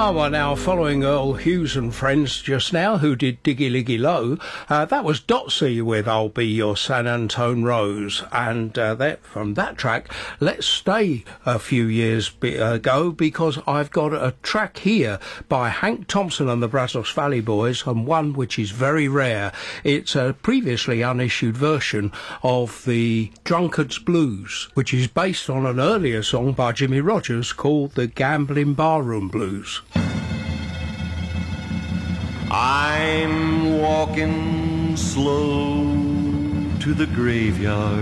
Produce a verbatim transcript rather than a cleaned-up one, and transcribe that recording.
Ah, well, now, following Earl Hughes and friends just now, who did Diggy Liggy Low, uh, that was Dotsy with I'll Be Your San Antone Rose. And uh, that, from that track, let's stay a few years be- ago, because I've got a track here by Hank Thompson and the Brazos Valley Boys, and one which is very rare. It's a previously unissued version of the Drunkard's Blues, which is based on an earlier song by Jimmy Rogers called the Gambling Barroom Blues. I'm walking slow to the graveyard.